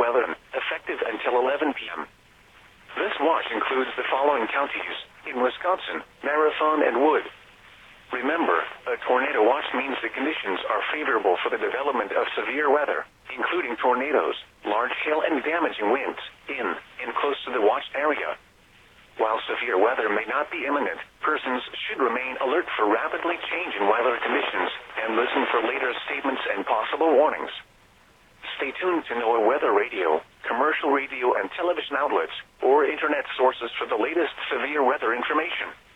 11, effective until 11 p.m. This watch includes the following counties: in Wisconsin, Marathon and Wood. Remember, a tornado watch means the conditions are favorable for the development of severe weather, including tornadoes, large hail and damaging winds, in and close to the watched area. While severe weather may not be imminent, persons should remain alert for rapidly changing weather conditions and listen for later statements and possible warnings. Stay tuned to NOAA weather radio, commercial radio and television outlets, or internet sources for the latest severe weather information.